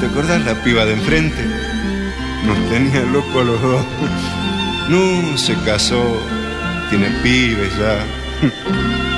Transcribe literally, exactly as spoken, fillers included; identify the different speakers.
Speaker 1: ¿Te acordás la piba de enfrente? Nos tenía locos los dos. No, se casó, tiene pibes ya.